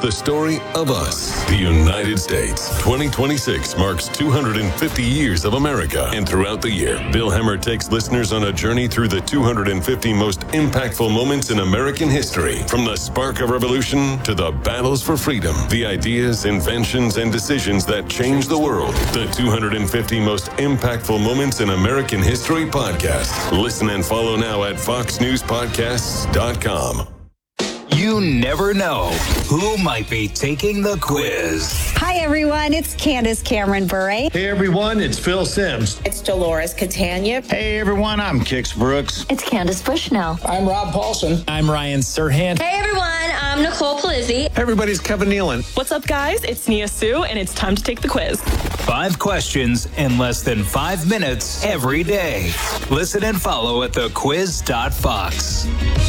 the story of us. The United States. 2026 marks 250 years of America. And throughout the year, Bill Hemmer takes listeners on a journey through the 250 most impactful moments in American history. From the spark of revolution to the battles for freedom, the ideas, inventions, and decisions that changed the world. The 250 most impactful moments in American history podcast. Listen and follow now at foxnewspodcasts.com. You never know who might be taking the quiz. Hi, everyone. It's Candace Cameron Bure. Hey, everyone. It's Phil Sims. It's Dolores Catania. Hey, everyone. I'm Kix Brooks. It's Candace Bushnell. I'm Rob Paulson. I'm Ryan Serhant. Hey, everyone. I'm Nicole Palizzi. Hey, everybody. It's Kevin Nealon. What's up, guys? It's Nia Sue, and it's time to take the quiz. 5 questions in less than 5 minutes every day. Listen and follow at thequiz.fox.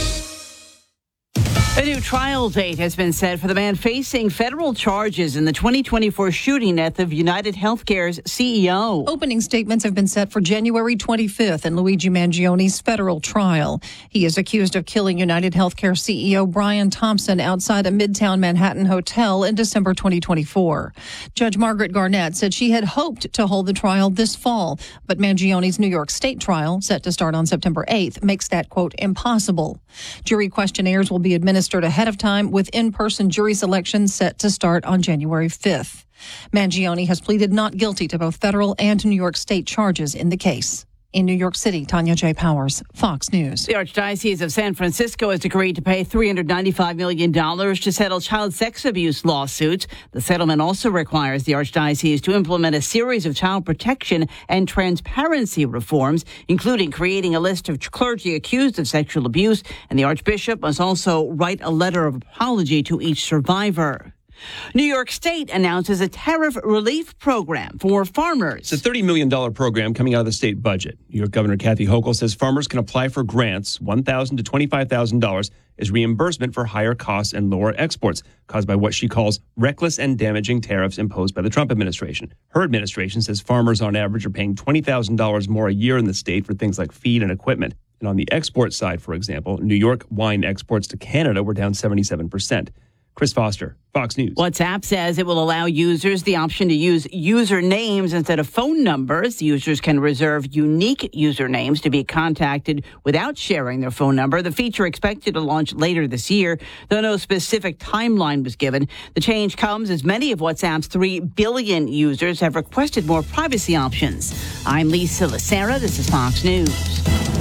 A new trial date has been set for the man facing federal charges in the 2024 shooting death of United Healthcare's CEO. Opening statements have been set for January 25th in Luigi Mangioni's federal trial. He is accused of killing United Healthcare CEO Brian Thompson outside a Midtown Manhattan hotel in December 2024. Judge Margaret Garnett said she had hoped to hold the trial this fall, but Mangioni's New York State trial, set to start on September 8th, makes that, quote, impossible. Jury questionnaires will be administered ahead of time, with in-person jury selection set to start on January 5th. Mangioni has pleaded not guilty to both federal and New York State charges in the case. In New York City, Tanya J. Powers, Fox News. The Archdiocese of San Francisco has agreed to pay $395 million to settle child sex abuse lawsuits. The settlement also requires the Archdiocese to implement a series of child protection and transparency reforms, including creating a list of clergy accused of sexual abuse, and the Archbishop must also write a letter of apology to each survivor. New York State announces a tariff relief program for farmers. It's a $30 million program coming out of the state budget. New York Governor Kathy Hochul says farmers can apply for grants, $1,000 to $25,000, as reimbursement for higher costs and lower exports caused by what she calls reckless and damaging tariffs imposed by the Trump administration. Her administration says farmers on average are paying $20,000 more a year in the state for things like feed and equipment. And on the export side, for example, New York wine exports to Canada were down 77%. Chris Foster, Fox News. WhatsApp says it will allow users the option to use usernames instead of phone numbers. Users can reserve unique usernames to be contacted without sharing their phone number. The feature expected to launch later this year, though no specific timeline was given. The change comes as many of WhatsApp's 3 billion users have requested more privacy options. I'm Lisa Lacera. This is Fox News.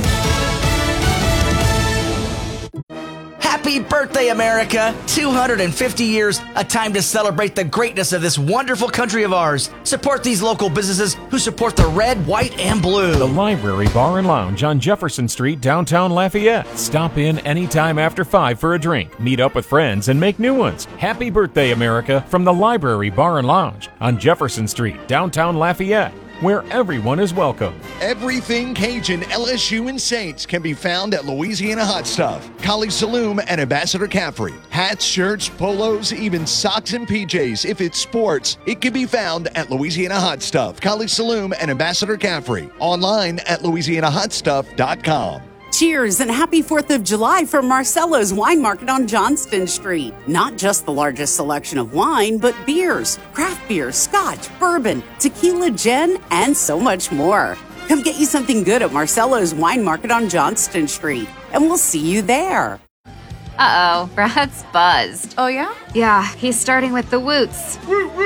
Happy birthday, America! 250 years, a time to celebrate the greatness of this wonderful country of ours. Support these local businesses who support the red, white, and blue. The Library Bar and Lounge on Jefferson Street, downtown Lafayette. Stop in anytime after 5 for a drink, meet up with friends, and make new ones. Happy birthday, America, from the Library Bar and Lounge on Jefferson Street, downtown Lafayette, where everyone is welcome. Everything Cajun, LSU, and Saints can be found at Louisiana Hot Stuff, Kali Saloom, and Ambassador Caffrey. Hats, shirts, polos, even socks and PJs. If it's sports, it can be found at Louisiana Hot Stuff, Kali Saloom, and Ambassador Caffrey. Online at LouisianaHotStuff.com. Cheers and happy 4th of July from Marcello's Wine Market on Johnston Street. Not just the largest selection of wine, but beers, craft beer, scotch, bourbon, tequila, gin, and so much more. Come get you something good at Marcello's Wine Market on Johnston Street, and we'll see you there. Uh-oh, Brad's buzzed. Oh, yeah? Yeah, he's starting with the woots.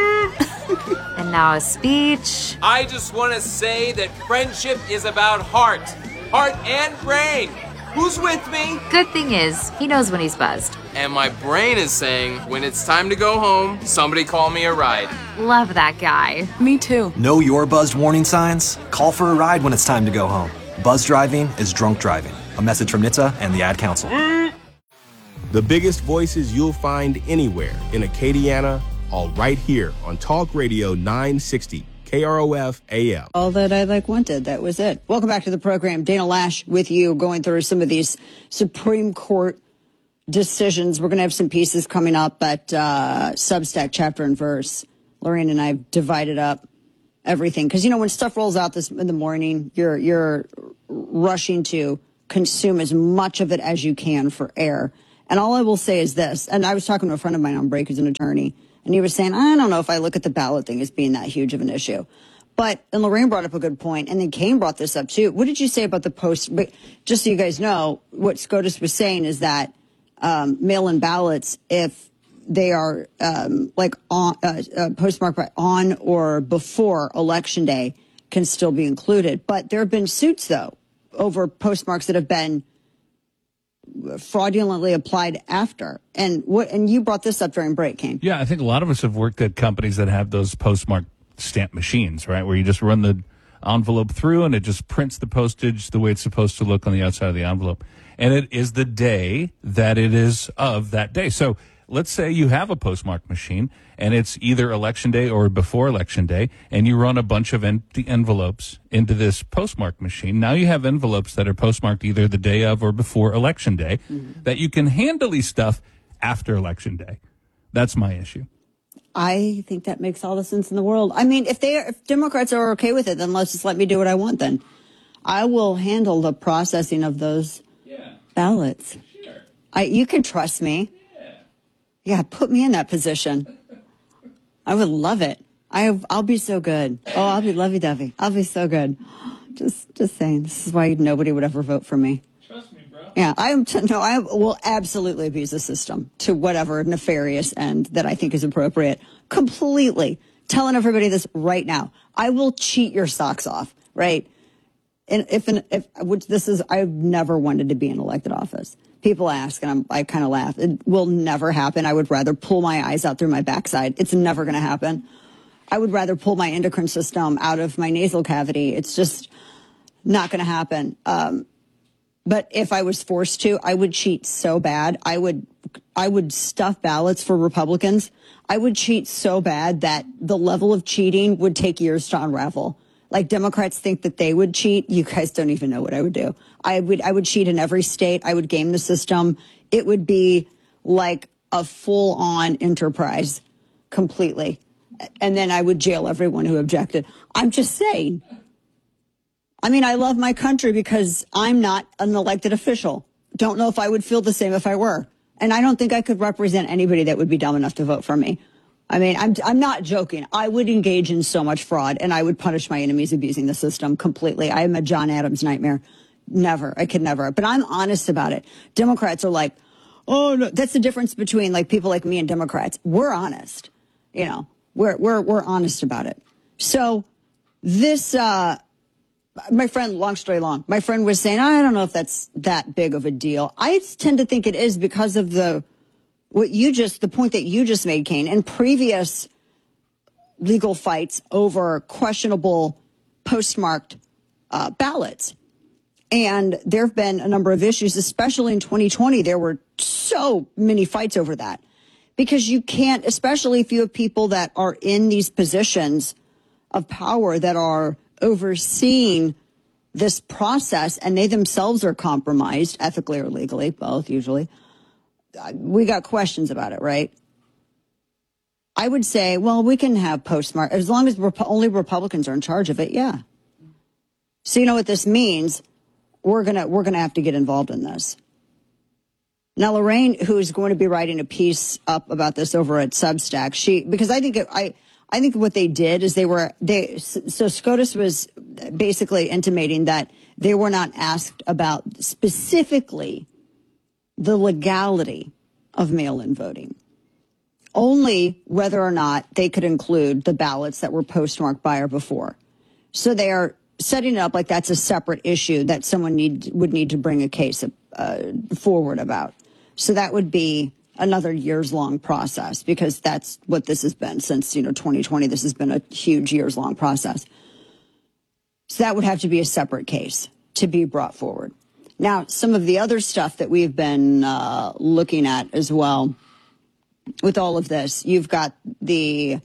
And now a speech. I just want to say that friendship is about heart and brain. Who's with me? Good thing is, he knows when he's buzzed. And my brain is saying, when it's time to go home, somebody call me a ride. Love that guy. Me too. Know your buzzed warning signs? Call for a ride when it's time to go home. Buzz driving is drunk driving. A message from NHTSA and the Ad Council. The biggest voices you'll find anywhere in Acadiana, all right here on Talk Radio 960. KROF AM. All that I wanted. That was it. Welcome back to the program. Dana Lash with you, going through some of these Supreme Court decisions. We're going to have some pieces coming up at Substack, chapter and verse. Lorraine and I have divided up everything. Because, when stuff rolls out in the morning, you're rushing to consume as much of it as you can for air. And all I will say is this, and I was talking to a friend of mine on break who's an attorney, and he was saying, I don't know if I look at the ballot thing as being that huge of an issue. But, and Lorraine brought up a good point, and then Kane brought this up too. What did you say about the post? But just so you guys know, what SCOTUS was saying is that mail-in ballots, if they are postmarked on or before Election Day, can still be included. But there have been suits, though, over postmarks that have been fraudulently applied after. And you brought this up during break, Kane. Yeah, I think a lot of us have worked at companies that have those postmark stamp machines, right, where you just run the envelope through and it just prints the postage the way it's supposed to look on the outside of the envelope. And it is the day that it is of that day. So let's say you have a postmark machine and it's either Election Day or before Election Day, and you run a bunch of empty envelopes into this postmark machine. Now you have envelopes that are postmarked either the day of or before Election Day that you can handily stuff after Election Day. That's my issue. I think that makes all the sense in the world. I mean, if Democrats are okay with it, then let's just let me do what I want then. I will handle the processing of those ballots. Sure. You can trust me. Yeah, put me in that position. I would love it. I'll be so good. Oh, I'll be lovey-dovey. I'll be so good. Just saying. This is why nobody would ever vote for me. Trust me, bro. Yeah, I will absolutely abuse the system to whatever nefarious end that I think is appropriate. Completely. Telling everybody this right now. I will cheat your socks off, right? And I've never wanted to be in elected office. People ask, and I kind of laugh. It will never happen. I would rather pull my eyes out through my backside. It's never going to happen. I would rather pull my endocrine system out of my nasal cavity. It's just not going to happen. But if I was forced to, I would cheat so bad. I would stuff ballots for Republicans. I would cheat so bad that the level of cheating would take years to unravel. Like Democrats think that they would cheat. You guys don't even know what I would do. I would cheat in every state. I would game the system. It would be like a full-on enterprise completely. And then I would jail everyone who objected. I'm just saying. I mean, I love my country because I'm not an elected official. Don't know if I would feel the same if I were. And I don't think I could represent anybody that would be dumb enough to vote for me. I mean, I'm not joking. I would engage in so much fraud, and I would punish my enemies abusing the system completely. I am a John Adams nightmare. Never. I could never. But I'm honest about it. Democrats are like, oh, no. That's the difference between like people like me and Democrats. We're honest. You know, we're honest about it. So this, my friend, long story long, my friend was saying, I don't know if that's that big of a deal. I tend to think it is because of the point that you just made, Kane, and previous legal fights over questionable postmarked ballots. And there have been a number of issues, especially in 2020. There were so many fights over that because you can't, especially if you have people that are in these positions of power that are overseeing this process and they themselves are compromised ethically or legally, both usually. We got questions about it, right? I would say, well, we can have postmark as long as only Republicans are in charge of it. Yeah. So you know what this means? We're gonna have to get involved in this. Now, Lorraine, who's going to be writing a piece up about this over at Substack, because I think what they did is so SCOTUS was basically intimating that they were not asked about specifically the legality of mail-in voting, only whether or not they could include the ballots that were postmarked by or before. So they are setting it up like that's a separate issue that someone would need to bring a case forward about. So that would be another years-long process because that's what this has been since 2020. This has been a huge years-long process. So that would have to be a separate case to be brought forward. Now, some of the other stuff that we've been looking at as well with all of this, you've got a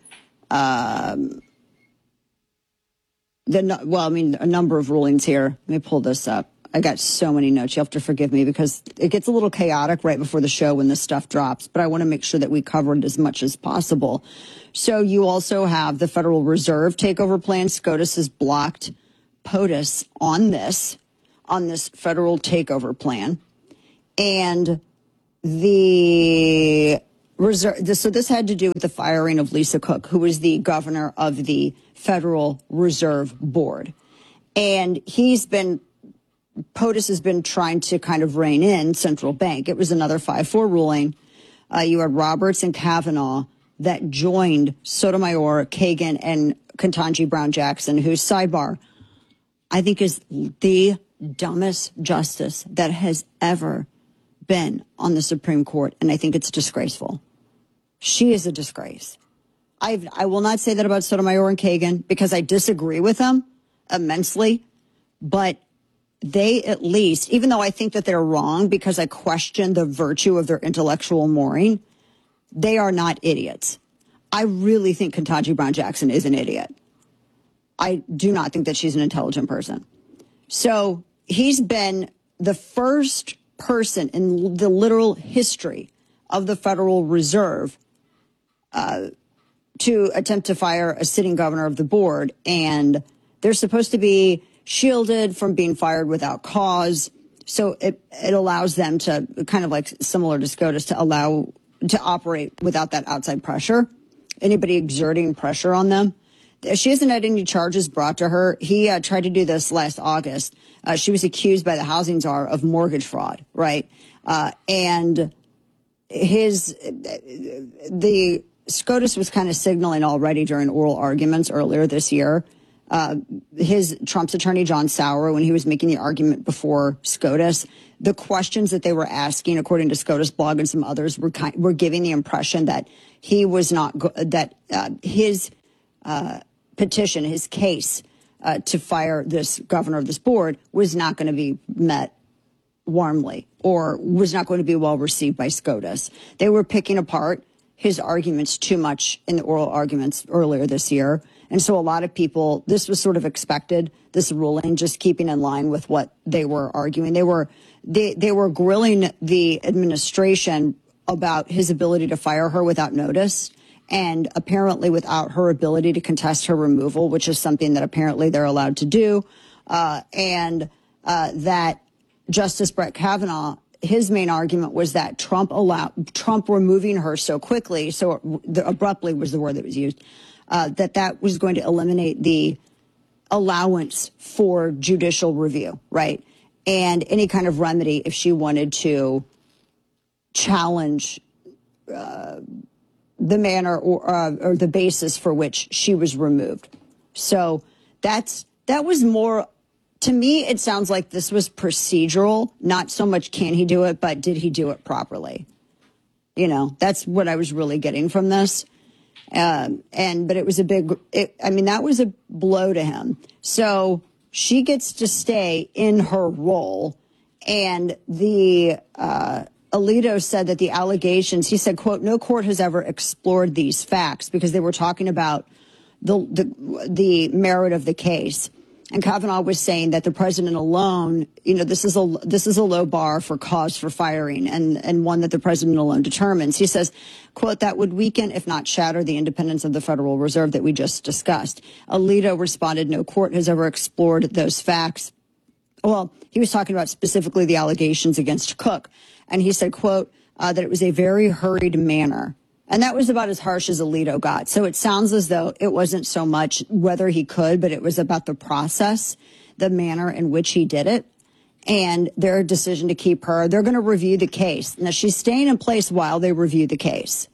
number of rulings here. Let me pull this up. I got so many notes. You have to forgive me because it gets a little chaotic right before the show when this stuff drops, but I want to make sure that we cover it as much as possible. So you also have the Federal Reserve takeover plan. SCOTUS has blocked POTUS on this federal takeover plan. And the reserve. So this had to do with the firing of Lisa Cook, who was the governor of the Federal Reserve Board. And POTUS has been trying to kind of rein in central bank. It was another 5-4 ruling. You had Roberts and Kavanaugh that joined Sotomayor, Kagan, and Ketanji Brown Jackson, whose sidebar I think is the dumbest justice that has ever been on the Supreme Court. And I think it's disgraceful. She is a disgrace. I will not say that about Sotomayor and Kagan because I disagree with them immensely, but they at least, even though I think that they're wrong because I question the virtue of their intellectual mooring, they are not idiots. I really think Ketanji Brown Jackson is an idiot. I do not think that she's an intelligent person. So he's been the first person in the literal history of the Federal Reserve to attempt to fire a sitting governor of the board. And they're supposed to be shielded from being fired without cause. So it allows them to, kind of like similar to SCOTUS, to operate without that outside pressure, anybody exerting pressure on them. She hasn't had any charges brought to her. He tried to do this last August. She was accused by the housing czar of mortgage fraud, right? And the SCOTUS was kind of signaling already during oral arguments earlier this year. Trump's attorney, John Sauer, when he was making the argument before SCOTUS, the questions that they were asking, according to SCOTUS blog and some others, were giving the impression that he was not, his petition, his case to fire this governor of this board was not going to be met warmly or was not going to be well received by SCOTUS. They were picking apart his arguments too much in the oral arguments earlier this year. And so a lot of people, this was sort of expected, this ruling, just keeping in line with what they were arguing. They were grilling the administration about his ability to fire her without notice and apparently without her ability to contest her removal, which is something that apparently they're allowed to do. And that Justice Brett Kavanaugh, his main argument was that Trump removing her so quickly, so abruptly was the word that was used, that was going to eliminate the allowance for judicial review, right? And any kind of remedy if she wanted to challenge the manner or the basis for which she was removed. So that was more, to me, it sounds like this was procedural, not so much can he do it, but did he do it properly? You know, that's what I was really getting from this. But it was that was a blow to him. So she gets to stay in her role. And the Alito said that the allegations, he said, quote, no court has ever explored these facts because they were talking about the merit of the case. And Kavanaugh was saying that the president alone, you know, this is a low bar for cause for firing and one that the president alone determines. He says, quote, that would weaken, if not shatter, the independence of the Federal Reserve that we just discussed. Alito responded, no court has ever explored those facts. Well, he was talking about specifically the allegations against Cook. And he said, quote, that it was a very hurried manner. And that was about as harsh as Alito got. So it sounds as though it wasn't so much whether he could, but it was about the process, the manner in which he did it, and their decision to keep her. They're going to review the case. Now, she's staying in place while they review the case.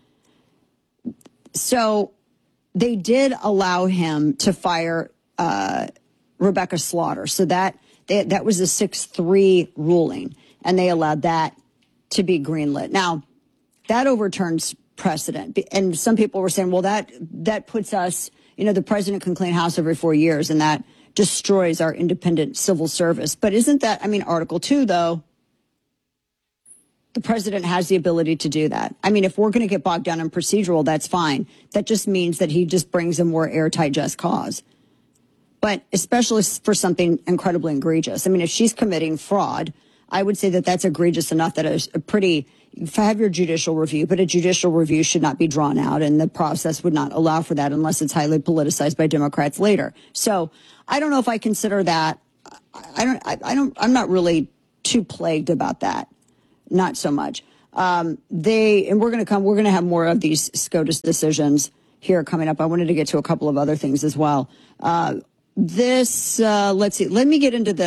So they did allow him to fire Rebecca Slaughter. So that was a 6-3 ruling, and they allowed that to be greenlit. Now, that overturns precedent. And some people were saying, well, that puts us, you know, the president can clean house every 4 years, and that destroys our independent civil service. But isn't that, I mean, Article 2, though, the president has the ability to do that. I mean, if we're going to get bogged down in procedural, that's fine. That just means that he just brings a more airtight just cause. But especially for something incredibly egregious. I mean, if she's committing fraud, I would say that that's egregious enough that a pretty, have your judicial review, but a judicial review should not be drawn out, and the process would not allow for that unless it's highly politicized by Democrats later. So I don't know if I consider that. I'm not really too plagued about that. Not so much. and we're going to have more of these SCOTUS decisions here coming up. I wanted to get to a couple of other things as well. Let's see. Let me get into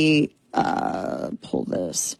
pull this.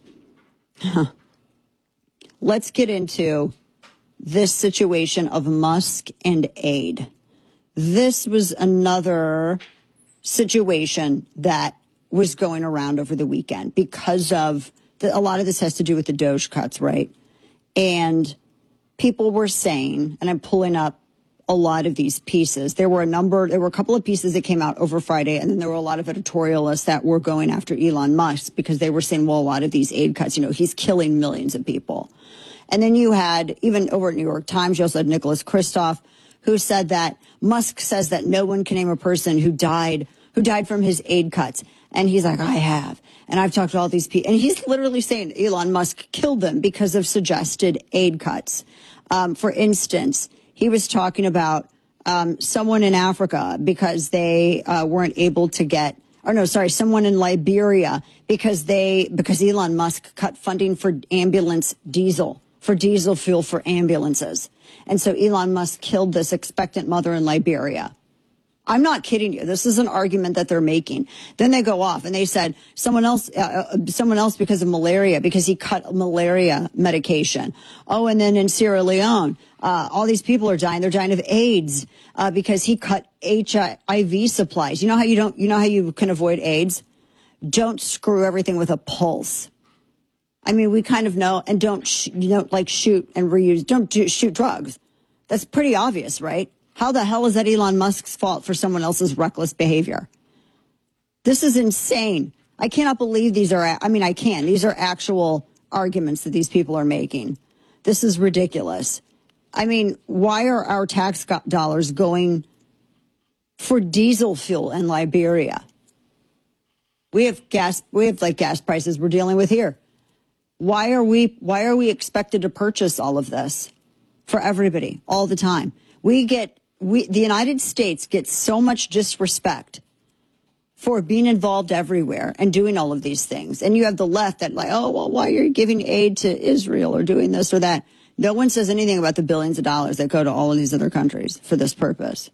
Let's get into this situation of Musk and aid. This was another situation that was going around over the weekend because of a lot of this has to do with the Doge cuts, right? And people were saying, and I'm pulling up a lot of these pieces. There were a couple of pieces that came out over Friday, and then there were a lot of editorialists that were going after Elon Musk because they were saying, well, a lot of these aid cuts, he's killing millions of people. And then you had, even over at New York Times, you also had Nicholas Kristof, who said that Musk says that no one can name a person who died from his aid cuts. And he's like, I have. And I've talked to all these people. And he's literally saying Elon Musk killed them because of suggested aid cuts. For instance, he was talking about someone in Africa because they weren't able to get, someone in Liberia because Elon Musk cut funding for diesel fuel for ambulances. And so Elon Musk killed this expectant mother in Liberia. I'm not kidding you. This is an argument that they're making. Then they go off and they said someone else because of malaria, because he cut malaria medication. Oh, and then in Sierra Leone, all these people are dying. They're dying of AIDS because he cut HIV supplies. You know how you can avoid AIDS? Don't screw everything with a pulse. I mean, we kind of know, and don't shoot and reuse. Don't shoot drugs. That's pretty obvious, right? How the hell is that Elon Musk's fault for someone else's reckless behavior? This is insane. I cannot believe these are, I can. These are actual arguments that these people are making. This is ridiculous. I mean, why are our tax dollars going for diesel fuel in Liberia? We have gas prices we're dealing with here. Why are we expected to purchase all of this for everybody all the time? The United States gets so much disrespect for being involved everywhere and doing all of these things. And you have the left that why are you giving aid to Israel or doing this or that? No one says anything about the billions of dollars that go to all of these other countries for this purpose.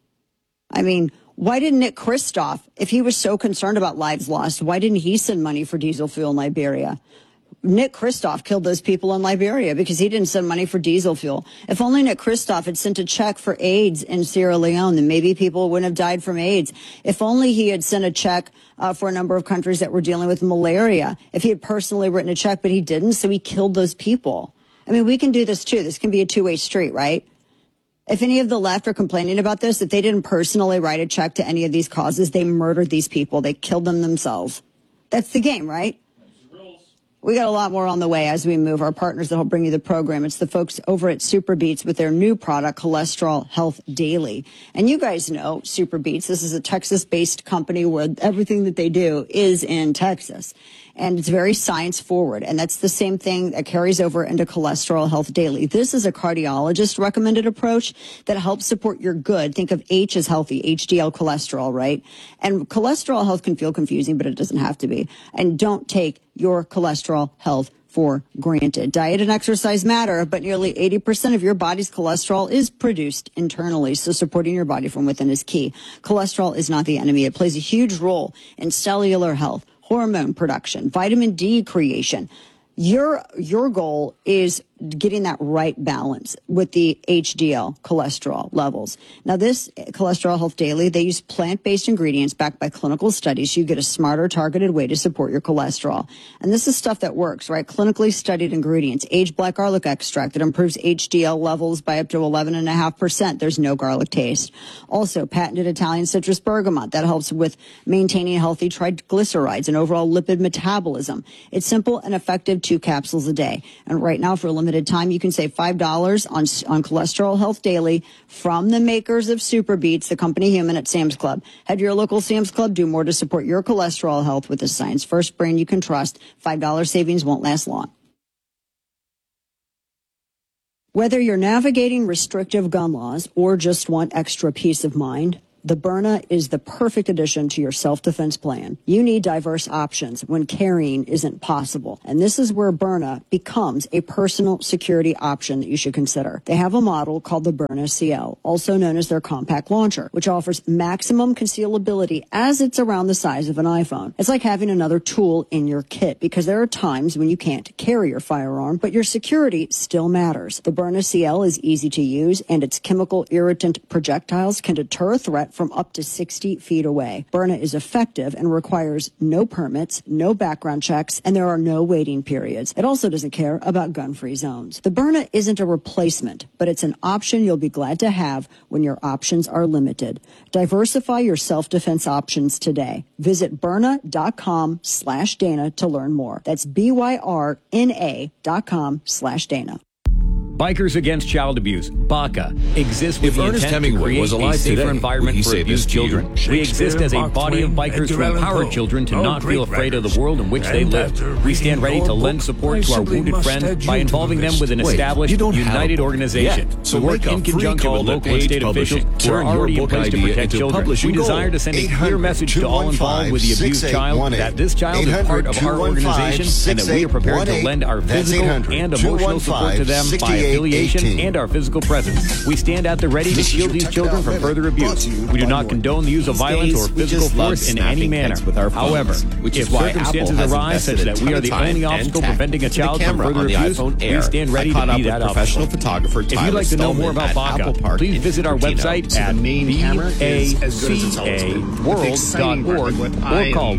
I mean, why didn't Nick Kristof, if he was so concerned about lives lost, why didn't he send money for diesel fuel in Liberia? Nick Kristof killed those people in Liberia because he didn't send money for diesel fuel. If only Nick Kristof had sent a check for AIDS in Sierra Leone, then maybe people wouldn't have died from AIDS. If only he had sent a check for a number of countries that were dealing with malaria. If he had personally written a check, but he didn't, so he killed those people. I mean, we can do this too. This can be a two-way street, right? If any of the left are complaining about this, if they didn't personally write a check to any of these causes, they murdered these people. They killed them themselves. That's the game, right? We got a lot more on the way as we move. Our partners that will bring you the program. It's the folks over at SuperBeets with their new product, Cholesterol Health Daily. And you guys know SuperBeets. This is a Texas-based company where everything that they do is in Texas. And it's very science forward. And that's the same thing that carries over into Cholesterol Health Daily. This is a cardiologist recommended approach that helps support your good. Think of H as healthy, HDL cholesterol, right? And cholesterol health can feel confusing, but it doesn't have to be. And don't take your cholesterol health for granted. Diet and exercise matter, but nearly 80% of your body's cholesterol is produced internally. So supporting your body from within is key. Cholesterol is not the enemy. It plays a huge role in cellular health, hormone production, vitamin D creation. Your goal is getting that right balance with the HDL cholesterol levels. Now, this Cholesterol Health Daily, they use plant-based ingredients backed by clinical studies so you get a smarter, targeted way to support your cholesterol. And this is stuff that works, right? Clinically studied ingredients. Aged black garlic extract that improves HDL levels by up to 11.5%. There's no garlic taste. Also, patented Italian citrus bergamot that helps with maintaining healthy triglycerides and overall lipid metabolism. It's simple and effective, 2 capsules a day. And right now, for a limited time, you can save $5 on Cholesterol Health Daily from the makers of SuperBeets, the company human at Sam's Club. Head to your local Sam's Club. Do more to support your cholesterol health with the science first brand you can trust. $5 savings won't last long. Whether you're navigating restrictive gun laws or just want extra peace of mind, The Byrna is the perfect addition to your self-defense plan. You need diverse options when carrying isn't possible. And this is where Byrna becomes a personal security option that you should consider. They have a model called the Byrna CL, also known as their compact launcher, which offers maximum concealability as it's around the size of an iPhone. It's like having another tool in your kit, because there are times when you can't carry your firearm, but your security still matters. The Byrna CL is easy to use, and its chemical irritant projectiles can deter a threat from up to 60 feet away. Byrna is effective and requires no permits, no background checks, and there are no waiting periods. It also doesn't care about gun-free zones. The Byrna isn't a replacement, but it's an option you'll be glad to have when your options are limited. Diversify your self-defense options today. Visit Byrna.com/Dana to learn more. That's BYRNA.com/Dana. Bikers Against Child Abuse, BACA, exists with If the Ernest intent to Hemingway create was a alive safer today, environment would he for say abused this to you? children. We exist as a Mark body of Twain, bikers Edgar to Allan empower Poe, children to all not feel great afraid of the writers. world in which they And live. after We stand ready reading to your lend book, support I to our simply wounded must friends add you by to involving the them list. with an Wait, established, you don't have united a book organization. yet. So We work make a in free conjunction call with to local and Page state officials Publishing. who are Turn your already in book place to idea protect into children. publishing We desire gold. to send a clear message to all involved with the abused child that this child is part of our organization and that we are prepared to lend our physical and emotional support to them by affiliation and our physical presence. We stand at the ready to shield these children from further abuse. We do not condone the use of violence or physical force in any manner. However, if circumstances arise such that we are the only obstacle preventing a child from further abuse, we stand ready to be that obstacle. If you'd like to know more about BACA, please visit our website at BACAworld.org or call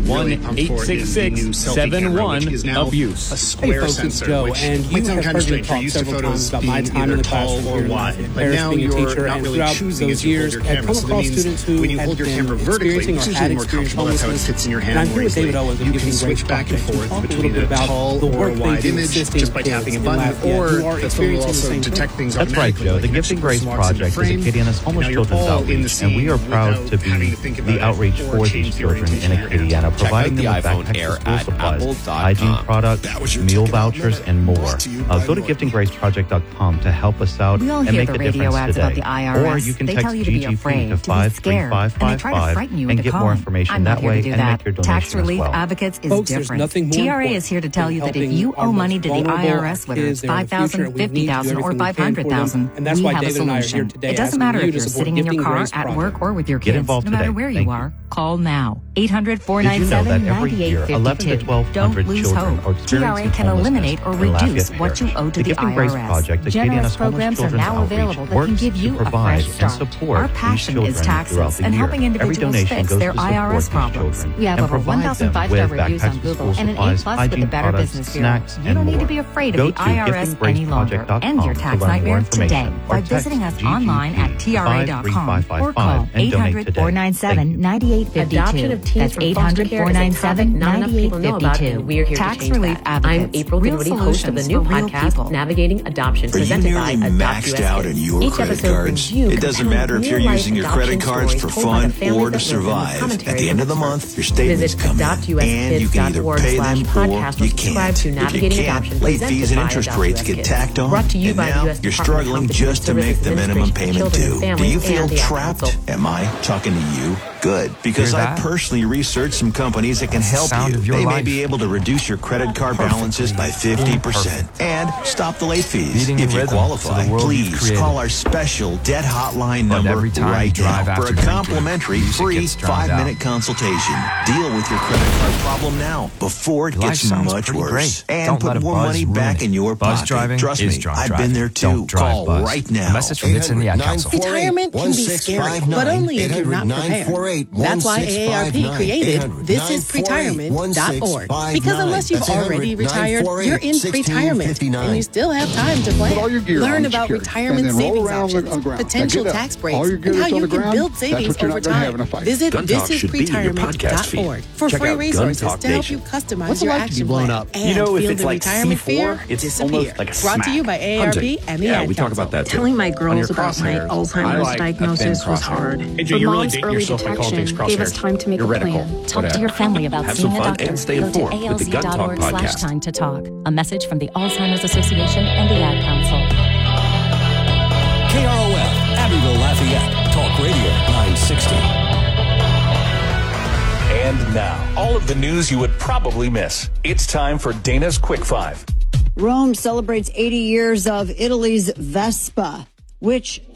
1-866-71-ABUSE. A square sensor, which might sound kind of strange. You're used to photos being either tall or wide, but now you're not really choosing as you hold your camera. So that means when you hold your camera vertically, it's usually more comfortable. That's how it fits in your hand more easily. You can switch back and forth between a tall or a wide image just by tapping a button, or the phone will also detect things automatically. That's right, Joe. The Gifting Grace Project is Acadiana's homeless children's outreach, and we are proud to be the outreach for these children in Acadiana, providing them with backpacks, school supplies, hygiene products, meal vouchers, and more. Go to giftinggraceproject.com to help us out we all and hear make the a radio difference ads today. about the IRS. Or you can they text tell you to be GGP afraid, to to be scared, and they try to frighten you and into get calling. more information I'm that not here way to do and that. make your donation Tax Relief as well. Advocates is Folks, different. there's nothing more TRA is here to tell you that if you owe money to the IRS, whether it's $5,000, $50,000, or $500,000, and that's we why have a David and I are here solution. today It doesn't asking matter you if to you're support sitting in your Gifting car, Grace at Project. work, or with your Get kids. involved No matter today. where Thank you you. are, call now. Did you know that every year 11 to 1,200 Don't lose children hope. are experiencing TRA can eliminate or homelessness in reduce Lafayette what you Parish? owe to The the Gifting Grace IRS. Project, Generous Acadiana's homeless programs are children's now outreach, available that can works give you to a provide fresh and start. support Our these passion children is taxes throughout the and year. helping Every individuals donation fix goes their to support IRS these problems. children We have and over provide 1,000 them five-star with reviews on backpacks, Google school and an supplies, A+ with the hygiene Better products, Business Bureau. snacks, You and don't need more. to be afraid Go of the to IRS any longer. End your giftinggraceproject.com tax to learn more nightmare today information by or text visiting us GGP online at TRA.com or call 800-497-9852. Adoption of teens That's from foster care is a topic not enough people know about, and we are here Tax to change Relief that. Advocates. I'm April Real Dinwiddie, host of the new solutions for real podcast, people. Navigating Adoption, presented by Adopt maxed out in your Each credit episode cards? brings you It doesn't matter if you're real-life using your credit adoption cards for stories told by the fun families or to that live them with survive. commentary At the end of the month, your statements Visit come in, and you can either pay them or adoptuspodcast.org/podcast you or subscribe can't. to If you Navigating can't, Adoption, late presented fees and by interest Adopt rates US get Kids. tacked on, Brought to you and by the now US you're Department of struggling Health and just to Human make the Services minimum Administration, payment Children and due. Do Families, you feel and the Ad trapped? Council. Am I talking to you? Good, because Hear I that? personally researched some companies that can help sound you. of your They may life. be able to reduce your credit card balances by 50% and stop the late fees. Beating If the you rhythm qualify, to the world you've please created. call our special debt hotline But number every time you right drive now for after a drinking, complimentary music free gets drowned 5-minute consultation. Deal with your credit card problem now before it Life gets sounds much pretty worse. great. And Don't put let a more buzz money ruin back it. in your Buzz pocket. driving Trust is me, drunk I've driving. been there too. Don't drive Call buzz. right now. A message from NHTSA and the Ad Council. Retirement can be scary, but only if you're not prepared. That's why AARP created thisispretirement.org. Because unless you've already retired, you're in retirement, and you still have time to plan. Learn about retirement savings options, potential tax breaks, and how you can build savings over time. Visit thisispretirement.org for free resources to help you customize your action plan and feel the retirement fear disappear. Brought to you by AARP and the Ad Council. Telling my girls about my Alzheimer's diagnosis was hard. But Mom's early detection gave us time to make a plan. Talk to your family about Have seeing some a fun doctor. and stay Go to informed with the Gun Talk podcast. alz.org/time to talk. A message from the Alzheimer's Association and the Ad Council. KROF, Abbeville, Lafayette. Talk Radio 960. 960. And now, all of the news you would probably miss. It's time for Dana's Quick Five. Rome celebrates 80 years of Italy's Vespa, which